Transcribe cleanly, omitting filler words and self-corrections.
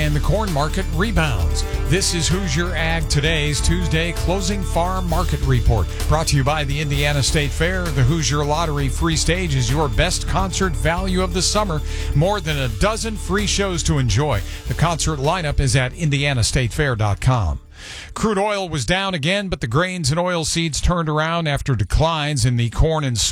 and the corn market rebounds. This is Hoosier Ag Today's Tuesday Closing Farm Market Report. Brought to you by the Indiana State Fair. The Hoosier Lottery Free Stage is your best concert value of the summer. More than a dozen free shows to enjoy. The concert lineup is at indianastatefair.com. Crude oil was down again, but the grains and oilseeds turned around after declines in the corn and